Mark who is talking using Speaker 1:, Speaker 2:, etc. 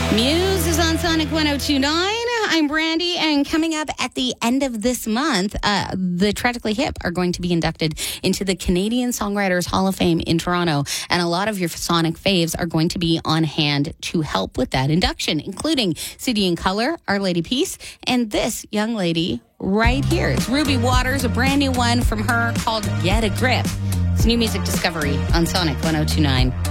Speaker 1: Muse is on Sonic 1029. I'm Brandy, and coming up at the end of this month, the Tragically Hip are going to be inducted into the Canadian Songwriters Hall of Fame in Toronto, and a lot of your Sonic faves are going to be on hand to help with that induction, including City and Color, Our Lady Peace, and this young lady right here. It's Ruby Waters, a brand new one from her called Get a Grip. It's new music discovery on Sonic 1029.